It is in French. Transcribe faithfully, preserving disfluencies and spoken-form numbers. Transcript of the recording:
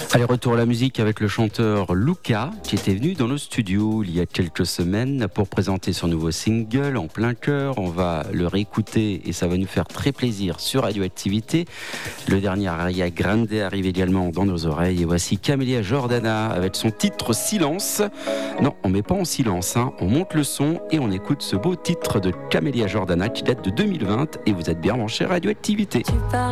Allez, retour à la musique avec le chanteur Luca qui était venu dans nos studios il y a quelques semaines pour présenter son nouveau single En plein cœur. On va le réécouter et ça va nous faire très plaisir sur Radioactivité. Le dernier Aria Grande arrive également dans nos oreilles et voici Camélia Jordana avec son titre Silence. Non, on met pas en silence, hein. On monte le son et on écoute ce beau titre de Camélia Jordana qui date de deux mille vingt et vous êtes bien branchés Radioactivité.